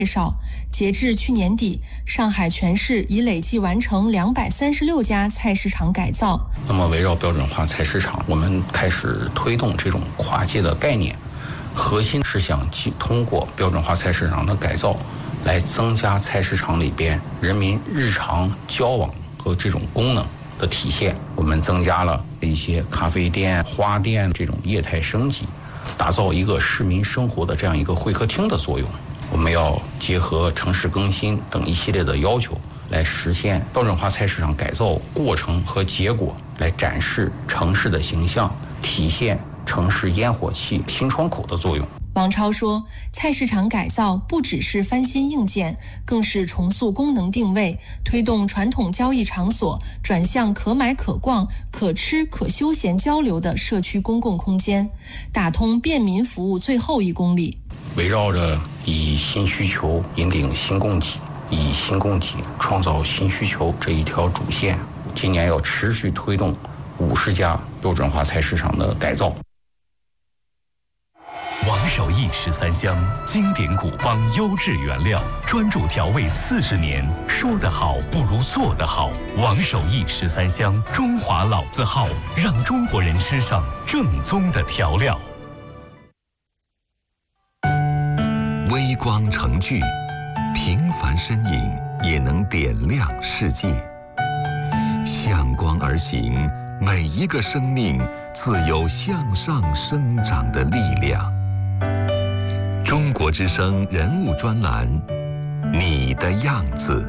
少。截至去年底，上海全市已累计完成236家菜市场改造。 那么围绕标准化菜市场，我们开始推动这种跨界的概念，核心是想通过标准化菜市场的改造，来增加菜市场里边人民日常交往和这种功能的体现。我们增加了一些咖啡店、花店这种业态升级，打造一个市民生活的这样一个会客厅的作用。我们要结合城市更新等一系列的要求，来实现标准化菜市场改造过程和结果，来展示城市的形象，体现城市烟火气新窗口的作用。 王超说，菜市场改造不只是翻新硬件，更是重塑功能定位，推动传统交易场所转向可买可逛、可吃可休闲交流的社区公共空间，打通便民服务最后1公里。 围绕着以新需求引领新供给，以新供给创造新需求这一条主线，今年要持续推动50家标准化菜市场的改造。 王守义13香，经典古方优质原料，专注调味40年，说得好不如做得好。王守义13香，中华老字号，让中国人吃上正宗的调料。 微光成炬，平凡身影也能点亮世界。向光而行，每一个生命自有向上生长的力量。中国之声人物专栏，你的样子。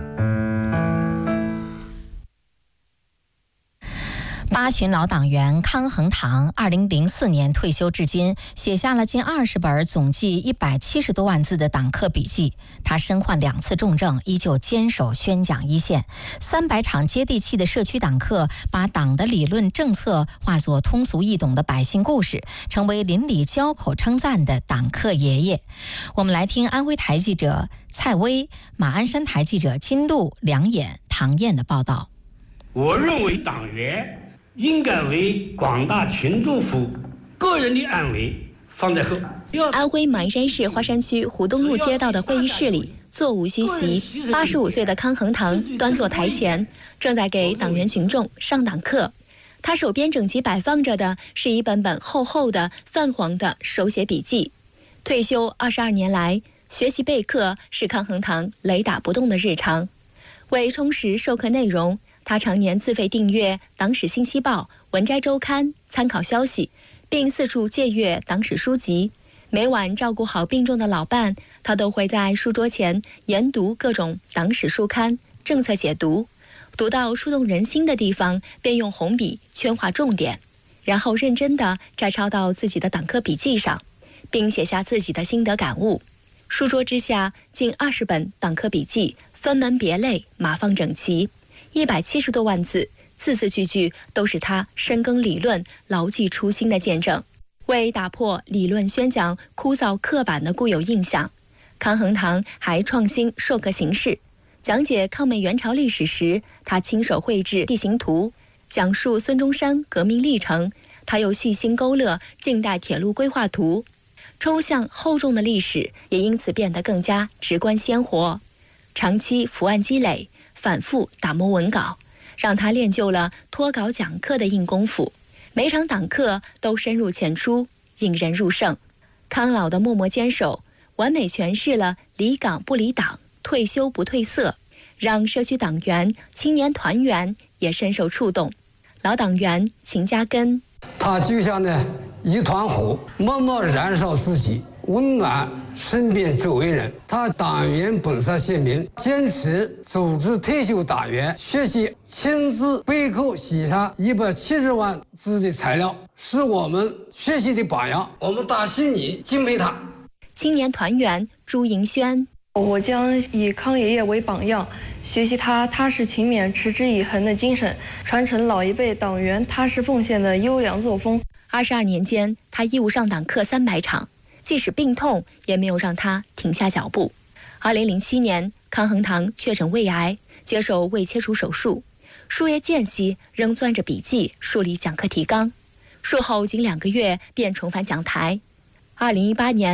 八旬老党员康恒堂2004年退休至今，写下了近20本总计170多万字的党课笔记。他身患2次重症，依旧坚守宣讲一线。300场接地气的社区党课，把党的理论政策化作通俗易懂的百姓故事，成为邻里交口称赞的党课爷爷。我们来听安徽台记者蔡薇、马鞍山台记者金路、梁衍、唐燕的报道。 我认为党员应该为广大群众服务，个人的安危放在后。 安徽马鞍山市花山区湖东路街道的会议室里，座无虚席，85岁的康恒堂端坐台前，正在给党员群众上党课。他手边整齐摆放着的是一本本厚厚的泛黄的手写笔记。退休22年来，学习备课是康恒堂雷打不动的日常。为充实授课内容，他常年自费订阅《党史信息报》《文摘周刊》参考消息，并四处借阅党史书籍。每晚照顾好病重的老伴，他都会在书桌前研读各种党史书刊、政策解读，读到触动人心的地方，便用红笔圈划重点，然后认真地摘抄到自己的党课笔记上，并写下自己的心得感悟。书桌之下近20本党课笔记，分门别类，码放整齐。170多万字，字字句句都是他深耕理论、牢记初心的见证。为打破理论宣讲枯燥刻板的固有印象，康恒堂还创新授课形式。讲解抗美援朝历史时，他亲手绘制地形图；讲述孙中山革命历程，他又细心勾勒近代铁路规划图。抽象厚重的历史也因此变得更加直观鲜活。长期伏案积累，反复打磨文稿，让他练就了脱稿讲课的硬功夫。每场党课都深入浅出，引人入胜。康老的默默坚守，完美诠释了离岗不离党，退休不褪色，让社区党员、青年团员也深受触动。老党员秦家根， 他就像一团火，默默燃烧自己，温暖身边周围人。他党员本色鲜明，坚持组织退休党员学习，亲自备课写下170万字的材料，是我们学习的榜样。我们大心里敬佩他。 青年团员朱迎轩， 我将以康爷爷为榜样，学习他踏实勤勉、持之以恒的精神，传承老一辈党员踏实奉献的优良作风。 22年间，他义务上党课300场，即使病痛也没有让他停下脚步。2007年，康恒堂确诊胃癌，接受胃切除手术，术业间隙仍攥着笔记梳理讲课提纲。术后仅2个月便重返讲台。2018年，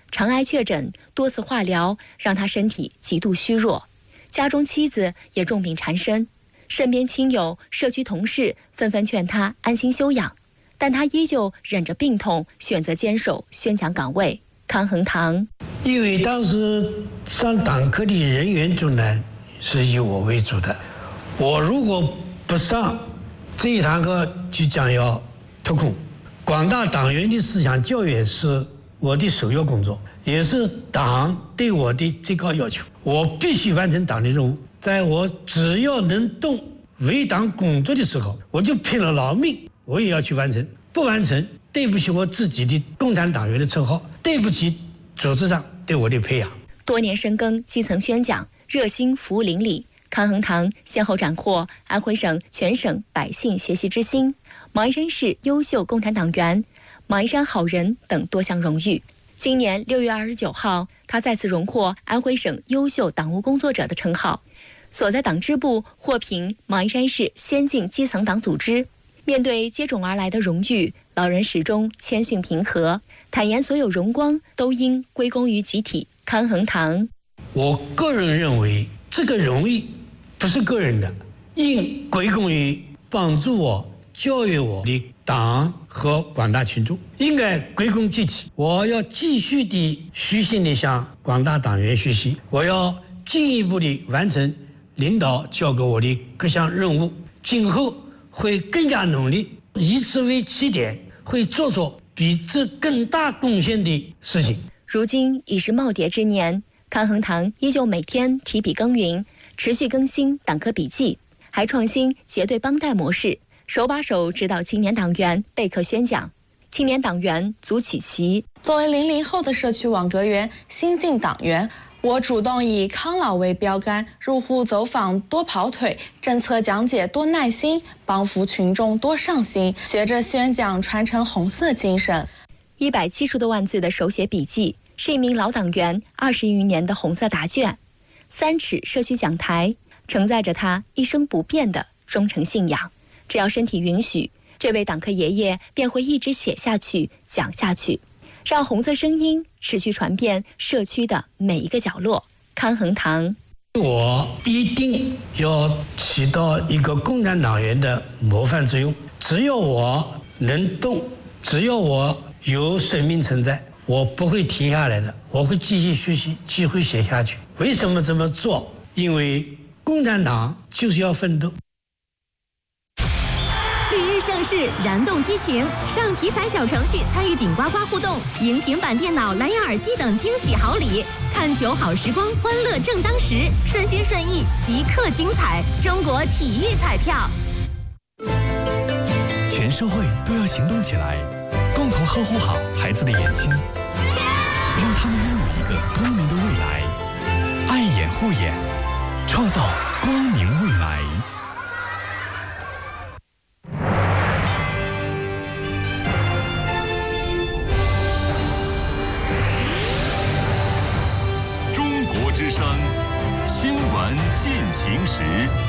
肠癌确诊，多次化疗让他身体极度虚弱，家中妻子也重病缠身，身边亲友、社区同事纷纷劝他安心休养，但他依旧忍着病痛，选择坚守宣讲岗位。康恒堂， 因为当时上党课的人员中呢，是以我为主的，我如果不上这一堂课，就将要脱裤。广大党员的思想教育是我的首要工作，也是党对我的最高要求。我必须完成党的任务，在我只要能动为党工作的时候，我就拼了老命，我也要去完成。不完成，对不起我自己的共产党员的称号，对不起组织上对我的培养。 多年深耕基层宣讲，热心服务邻里，康恒堂先后斩获安徽省全省百姓学习之星、毛鞍山市优秀共产党员、毛鞍山好人等多项荣誉。今年6月29号，他再次荣获安徽省优秀党务工作者的称号，所在党支部获评毛鞍山市先进基层党组织。面对接踵而来的荣誉，老人始终谦逊平和，坦言所有荣光都应归功于集体。康恒堂， 我个人认为这个荣誉不是个人的，应归功于帮助我、教育我的党和广大群众，应该归功集体。我要继续的虚心的向广大党员学习，我要进一步的完成领导交给我的各项任务，今后会更加努力，以此为起点，会做出比这更大贡献的事情。 如今已是耄耋之年，康恒堂依旧每天提笔耕耘，持续更新党课笔记，还创新结对帮带模式，手把手指导青年党员备课宣讲。青年党员组起旗， 作为00后的社区网格员、新进党员，我主动以康老为标杆，入户走访多跑腿，政策讲解多耐心，帮扶群众多上心，学着宣讲传承红色精神。 170多万字的手写笔记，是一名老党员20余年的红色答卷，3尺社区讲台，承载着他一生不变的忠诚信仰。只要身体允许，这位党课爷爷便会一直写下去、讲下去，让红色声音持续传遍社区的每一个角落。康恒堂， 我一定要起到一个共产党员的模范作用。只要我能动，只要我有生命存在，我不会停下来的，我会继续学习，继续写下去。为什么这么做？因为共产党就是要奋斗。 绿日盛世，燃动激情，上体彩小程序参与顶呱呱互动，赢平板电脑、蓝牙耳机等惊喜好礼。看球好时光，欢乐正当时，顺心顺意，即刻精彩。中国体育彩票， 全社会都要行动起来，共同呵护好孩子的眼睛，让他们拥有一个光明的未来。爱眼护眼，创造光明未来。 中国之声新闻进行时。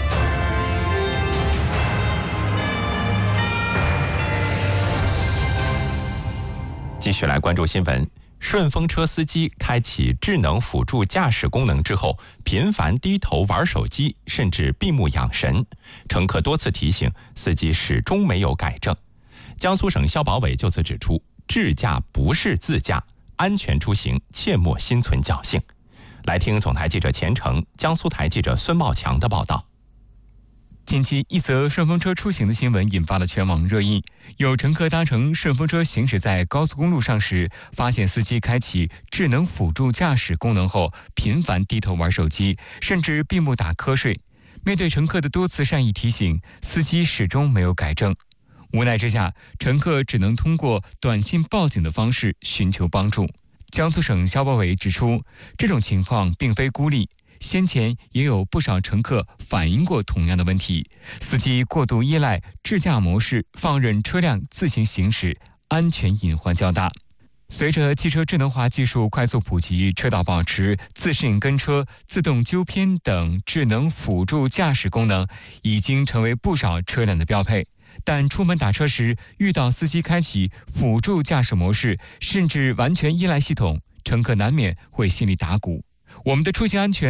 继续来关注新闻。顺风车司机开启智能辅助驾驶功能之后，频繁低头玩手机，甚至闭目养神。乘客多次提醒，司机始终没有改正。江苏省消保委就此指出，智驾不是自驾，安全出行切莫心存侥幸。来听总台记者钱成、江苏台记者孙茂强的报道。 近期，一则顺风车出行的新闻引发了全网热议。有乘客搭乘顺风车行驶在高速公路上时，发现司机开启智能辅助驾驶功能后，频繁低头玩手机，甚至闭目打瞌睡。面对乘客的多次善意提醒，司机始终没有改正。无奈之下，乘客只能通过短信报警的方式寻求帮助。江苏省消保委指出，这种情况并非孤立。先前也有不少乘客反映过同样的问题，司机过度依赖智驾模式，放任车辆自行行驶，安全隐患较大。随着汽车智能化技术快速普及，车道保持、自适应跟车、自动纠偏等智能辅助驾驶功能已经成为不少车辆的标配。但出门打车时遇到司机开启辅助驾驶模式，甚至完全依赖系统， 乘客难免会心里打鼓。我们的出行安全